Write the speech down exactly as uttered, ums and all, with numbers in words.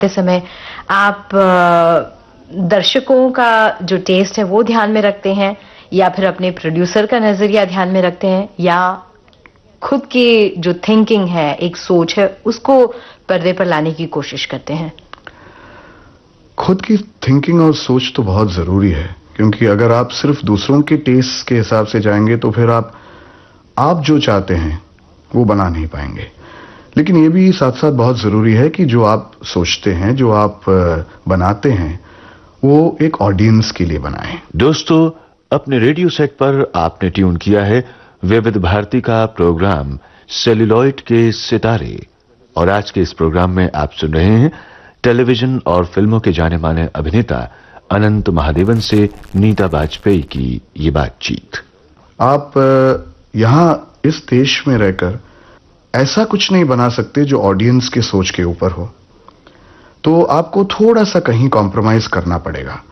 इस समय आप अ, दर्शकों का जो टेस्ट है वो ध्यान में रखते हैं या फिर अपने प्रोड्यूसर का नजरिया ध्यान में रखते हैं या खुद की जो थिंकिंग है, एक सोच है, उसको पर्दे पर लाने की कोशिश करते हैं? खुद की थिंकिंग और सोच तो बहुत जरूरी है, क्योंकि अगर आप सिर्फ दूसरों के टेस्ट के हिसाब से जाएंगे तो फिर आप आप जो चाहते हैं वो बना नहीं पाएंगे। लेकिन ये भी साथ साथ बहुत जरूरी है कि जो आप सोचते हैं, जो आप बनाते हैं, वो एक ऑडियंस के लिए बनाएं। दोस्तों, अपने रेडियो सेट पर आपने ट्यून किया है विविध भारती का प्रोग्राम सेल्यूलॉइड के सितारे, और आज के इस प्रोग्राम में आप सुन रहे हैं टेलीविजन और फिल्मों के जाने माने अभिनेता अनंत महादेवन से नीता बाजपेयी की ये बातचीत। आप यहाँ इस देश में रहकर ऐसा कुछ नहीं बना सकते जो ऑडियंस के सोच के ऊपर हो, तो आपको थोड़ा सा कहीं कॉम्प्रोमाइज करना पड़ेगा।